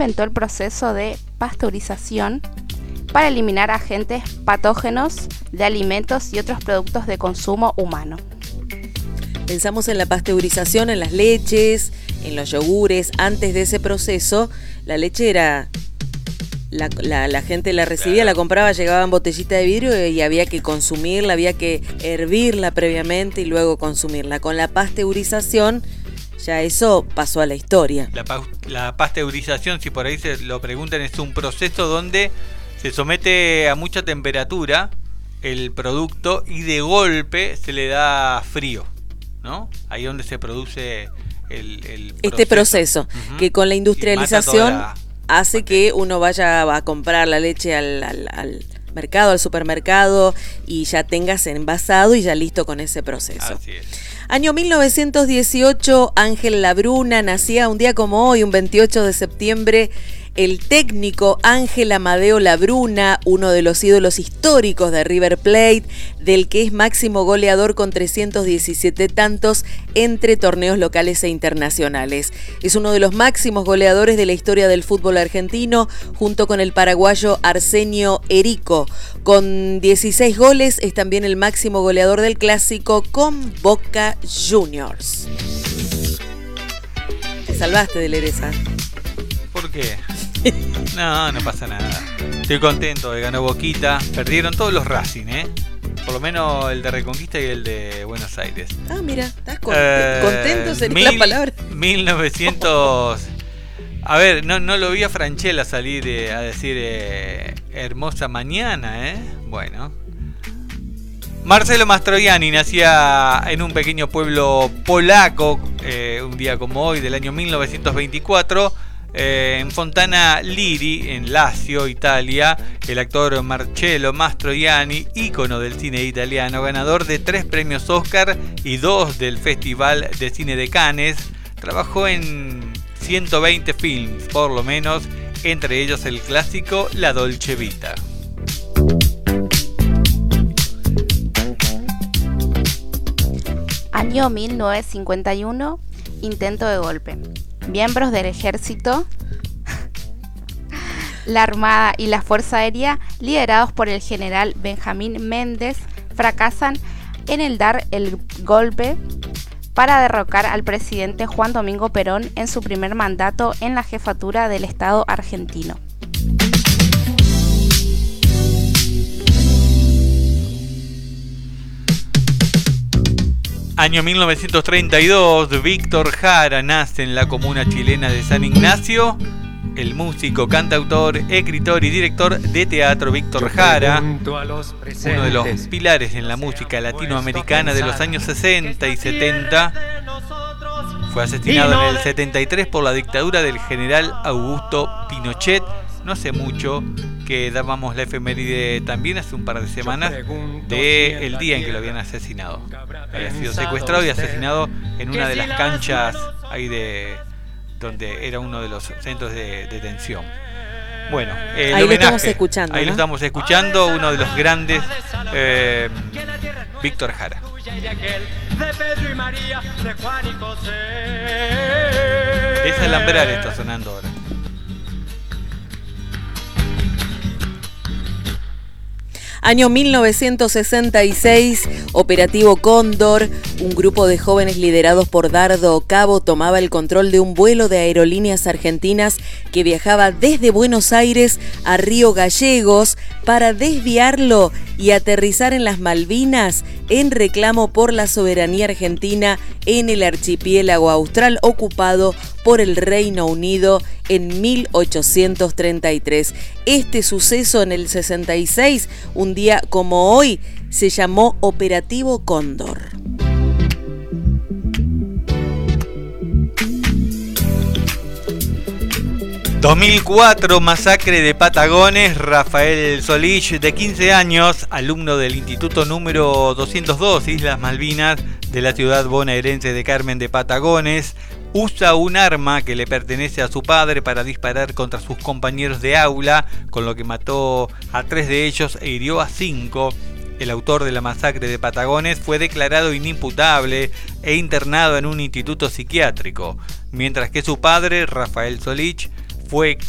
inventó el proceso de pasteurización para eliminar agentes patógenos de alimentos y otros productos de consumo humano. Pensamos en la pasteurización en las leches, en los yogures. Antes de ese proceso, la leche era... La gente la recibía, la compraba, llegaba en botellita de vidrio y había que consumirla, había que hervirla previamente y luego consumirla. Con la pasteurización ya eso pasó a la historia. La pasteurización, si por ahí se lo preguntan, es un proceso donde se somete a mucha temperatura el producto y de golpe se le da frío, ¿no? Ahí donde se produce el este proceso, que con la industrialización hace que uno vaya a comprar la leche al mercado, al supermercado, y ya tengas envasado y ya listo con ese proceso. Así es. Año 1918, Ángel Labruna nacía un día como hoy, un 28 de septiembre. El técnico Ángel Amadeo Labruna, uno de los ídolos históricos de River Plate, del que es máximo goleador con 317 tantos entre torneos locales e internacionales. Es uno de los máximos goleadores de la historia del fútbol argentino, junto con el paraguayo Arsenio Erico. Con 16 goles es también el máximo goleador del clásico con Boca Juniors. Te salvaste de leer esa. ¿Por qué? No pasa nada. Estoy contento de ganó Boquita. Perdieron todos los Racing, por lo menos el de Reconquista y el de Buenos Aires. Ah, mira, estás contento, sería la palabra. 1900. A ver, no lo vi a Franchella salir a decir hermosa mañana, Bueno. Marcelo Mastroianni nacía en un pequeño pueblo polaco, un día como hoy, del año 1924. En Fontana Liri, en Lazio, Italia, el actor Marcello Mastroianni, ícono del cine italiano, ganador de 3 premios Oscar y 2 del Festival de Cine de Cannes, trabajó en 120 films, por lo menos, entre ellos el clásico La Dolce Vita. Año 1951, intento de golpe. Miembros del ejército, la Armada y la Fuerza Aérea, liderados por el general Benjamín Méndez, fracasan en el dar el golpe para derrocar al presidente Juan Domingo Perón en su primer mandato en la jefatura del Estado argentino. Año 1932, Víctor Jara nace en la comuna chilena de San Ignacio. El músico, cantautor, escritor y director de teatro Víctor Jara, uno de los pilares en la música latinoamericana de los años 60 y 70, fue asesinado en el 73 por la dictadura del general Augusto Pinochet. No hace mucho que dábamos la efeméride también, hace un par de semanas, del día en que lo habían asesinado. Había sido secuestrado y asesinado en una de las canchas ahí donde era uno de los centros de detención. Bueno, el ahí homenaje, lo estamos escuchando. Ahí, ¿no? Lo estamos escuchando, uno de los grandes, Víctor Jara. Desalambrar está sonando ahora. Año 1966, Operativo Cóndor, un grupo de jóvenes liderados por Dardo Cabo tomaba el control de un vuelo de Aerolíneas Argentinas que viajaba desde Buenos Aires a Río Gallegos para desviarlo y aterrizar en las Malvinas en reclamo por la soberanía argentina en el archipiélago austral ocupado por el Reino Unido en 1833. Este suceso en el 66, un día como hoy, se llamó Operativo Cóndor. ...2004, masacre de Patagones. Rafael Solich, de 15 años, alumno del Instituto número 202, Islas Malvinas, de la ciudad bonaerense de Carmen de Patagones, usa un arma que le pertenece a su padre para disparar contra sus compañeros de aula, con lo que mató a 3 de ellos e hirió a 5. El autor de la masacre de Patagones fue declarado inimputable e internado en un instituto psiquiátrico, mientras que su padre, Rafael Solich, fue